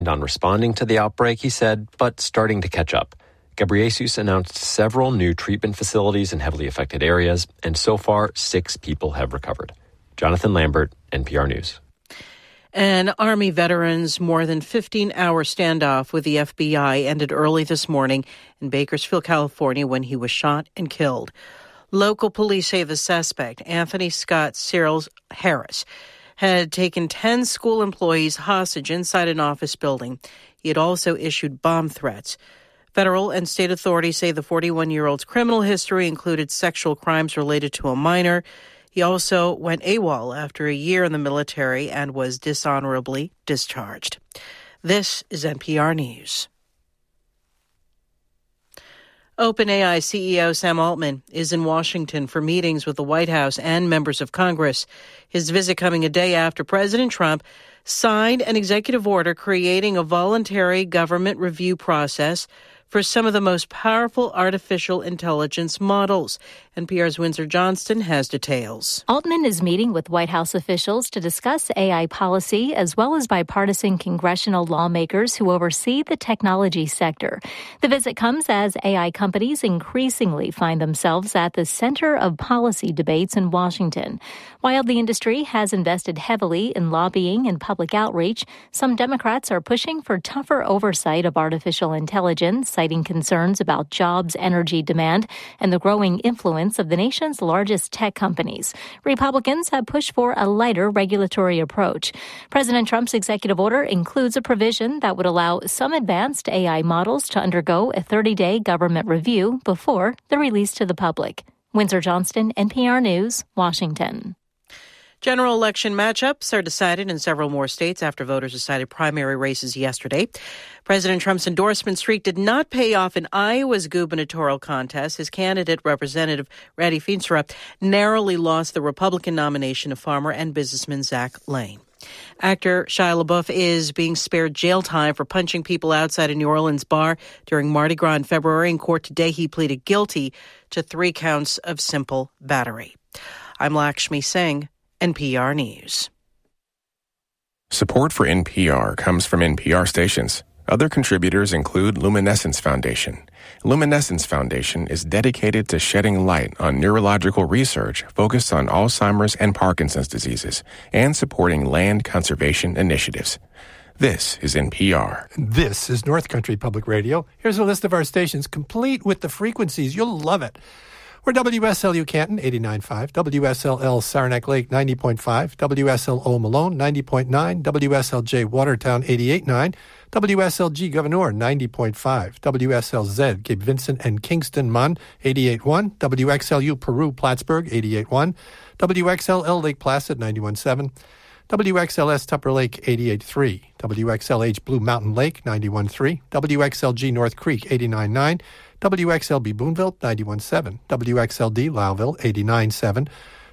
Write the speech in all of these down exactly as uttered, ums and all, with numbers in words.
on responding to the outbreak, he said, but starting to catch up. Ghebreyesus announced several new treatment facilities in heavily affected areas, and so far, six people have recovered. Jonathan Lambert, N P R News. An Army veteran's more than fifteen-hour standoff with the F B I ended early this morning in Bakersfield, California, when he was shot and killed. Local police say the suspect, Anthony Scott Searles Harris, had taken ten school employees hostage inside an office building. He had also issued bomb threats. Federal and state authorities say the forty-one-year-old's criminal history included sexual crimes related to a minor. He also went AWOL after a year in the military and was dishonorably discharged. This is N P R News. OpenAI C E O Sam Altman is in Washington for meetings with the White House and members of Congress. His visit coming a day after President Trump signed an executive order creating a voluntary government review process for some of the most powerful artificial intelligence models. N P R's Windsor Johnston has details. Altman is meeting with White House officials to discuss A I policy as well as bipartisan congressional lawmakers who oversee the technology sector. The visit comes as A I companies increasingly find themselves at the center of policy debates in Washington. While the industry has invested heavily in lobbying and public outreach, some Democrats are pushing for tougher oversight of artificial intelligence, citing concerns about jobs, energy demand, and the growing influence of the nation's largest tech companies. Republicans have pushed for a lighter regulatory approach. President Trump's executive order includes a provision that would allow some advanced A I models to undergo a thirty-day government review before they're released to the public. Windsor Johnston, N P R News, Washington. General election matchups are decided in several more states after voters decided primary races yesterday. President Trump's endorsement streak did not pay off in Iowa's gubernatorial contest. His candidate, Representative Randy Feenstra, narrowly lost the Republican nomination of farmer and businessman Zach Lane. Actor Shia LaBeouf is being spared jail time for punching people outside a New Orleans bar during Mardi Gras in February. In court today, he pleaded guilty to three counts of simple battery. I'm Lakshmi Singh, N P R News. Support for N P R comes from N P R stations. Other contributors include Luminescence Foundation. Luminescence Foundation is dedicated to shedding light on neurological research focused on Alzheimer's and Parkinson's diseases and supporting land conservation initiatives. This is N P R. This is North Country Public Radio. Here's a list of our stations, complete with the frequencies. You'll love it. We're W S L U Canton, eighty-nine point five, W S L L Saranac Lake, ninety point five, W S L O Malone, ninety point nine, W S L J Watertown, eighty-eight point nine, W S L G Gouverneur, ninety point five, W S L Z Cape Vincent and Kingston, Munn, eighty-eight point one, W X L U Peru, Plattsburgh, eighty-eight point one, W X L L Lake Placid, ninety-one point seven, W X L S Tupper Lake, eighty-eight point three, W X L H Blue Mountain Lake, ninety-one point three, W X L G North Creek, eighty-nine point nine, W X L B Boonville, ninety-one point seven, W X L D Lowville, eighty-nine point seven,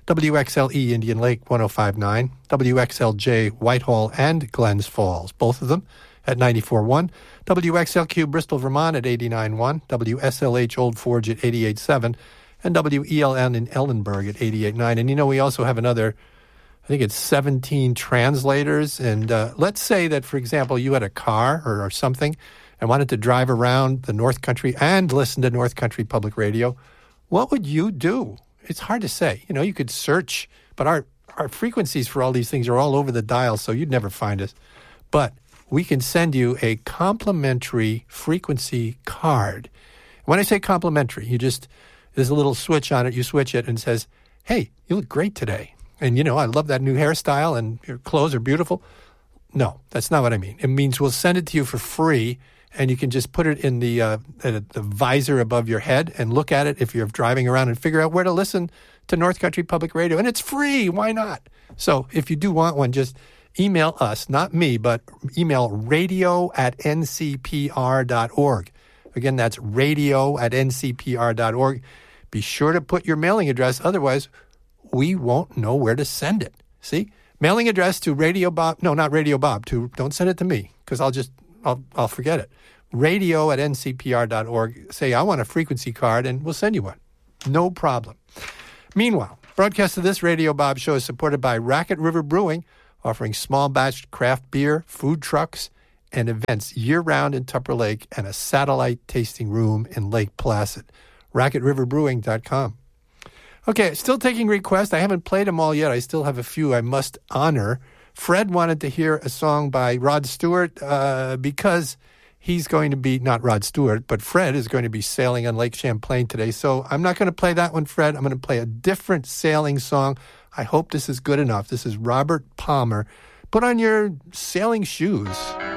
W X L E Indian Lake, one oh five point nine, W X L J Whitehall and Glens Falls, both of them at ninety-four point one, W X L Q Bristol, Vermont at eighty-nine point one, W S L H Old Forge at eighty-eight point seven, and W E L N in Ellenburg at eighty-eight point nine. And you know, we also have another, I think it's seventeen translators. And uh, let's say that, for example, you had a car or, or something and wanted to drive around the North Country and listen to North Country Public Radio. What would you do? It's hard to say. You know, you could search, but our, our frequencies for all these things are all over the dial, so you'd never find us. But we can send you a complimentary frequency card. When I say complimentary, you just, there's a little switch on it, you switch it and it says, hey, you look great today. And, you know, I love that new hairstyle and your clothes are beautiful. No, that's not what I mean. It means we'll send it to you for free, and you can just put it in the uh, the visor above your head and look at it if you're driving around and figure out where to listen to North Country Public Radio. And it's free. Why not? So if you do want one, just email us, not me, but email radio at n c p r dot org. Again, that's radio at n c p r dot org. Be sure to put your mailing address. Otherwise, we won't know where to send it. See? Mailing address to Radio Bob. No, not Radio Bob. To don't send it to me because I'll just I'll I'll forget it. Radio at n c p r dot org. Say I want a frequency card, and we'll send you one. No problem. Meanwhile, broadcast of this Radio Bob show is supported by Racket River Brewing, offering small batch craft beer, food trucks, and events year-round in Tupper Lake and a satellite tasting room in Lake Placid. racket river brewing dot com. Okay, still taking requests. I haven't played them all yet. I still have a few I must honor. Fred wanted to hear a song by Rod Stewart uh, because he's going to be, not Rod Stewart, but Fred is going to be sailing on Lake Champlain today. So I'm not going to play that one, Fred. I'm going to play a different sailing song. I hope this is good enough. This is Robert Palmer. Put on your sailing shoes.